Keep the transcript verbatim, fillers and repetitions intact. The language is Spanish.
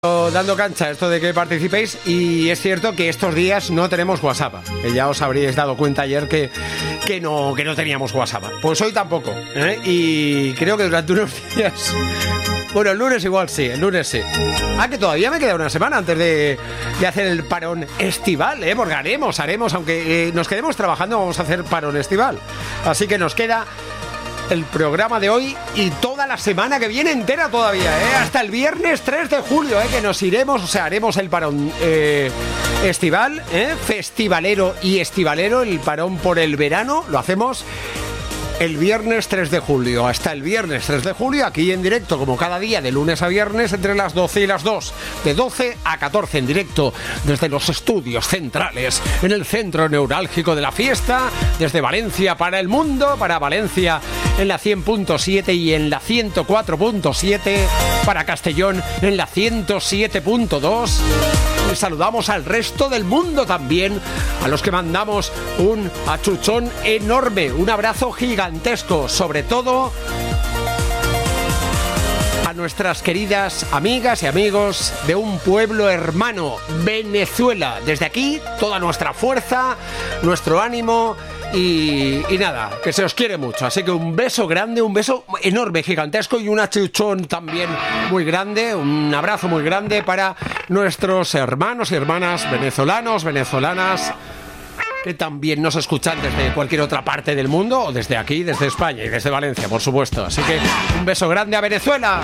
Dando cancha a esto de que participéis, y es cierto que estos días no tenemos WhatsApp, que ya os habríais dado cuenta ayer que, que, no, que no teníamos WhatsApp. Pues hoy tampoco, ¿eh? Y creo que durante unos días... Bueno, el lunes igual sí, el lunes sí. Ah, que todavía me queda una semana antes de, de hacer el parón estival, ¿eh? Porque haremos, haremos, aunque eh, nos quedemos trabajando, vamos a hacer parón estival. Así que nos queda el programa de hoy y toda la semana que viene entera todavía, ¿eh? Hasta el viernes tres de julio, ¿eh? Que nos iremos, o sea, haremos el parón eh, estival, ¿eh? Festivalero y estivalero, el parón por el verano, lo hacemos el viernes tres de julio, hasta el viernes tres de julio, aquí en directo, como cada día, de lunes a viernes, entre las doce y las dos, de doce a catorce, en directo, desde los estudios centrales, en el centro neurálgico de la fiesta, desde Valencia para el mundo, para Valencia en la cien punto siete y en la ciento cuatro punto siete, para Castellón en la ciento siete punto dos. Y saludamos al resto del mundo también, a los que mandamos un achuchón enorme, un abrazo gigantesco, sobre todo a nuestras queridas amigas y amigos de un pueblo hermano, Venezuela. Desde aquí, toda nuestra fuerza, nuestro ánimo y, y nada, que se os quiere mucho. Así que un beso grande, un beso enorme, gigantesco, y un achuchón también muy grande, un abrazo muy grande para nuestros hermanos y hermanas venezolanos, venezolanas, que también nos escuchan desde cualquier otra parte del mundo, o desde aquí, desde España y desde Valencia, por supuesto. Así que un beso grande a Venezuela.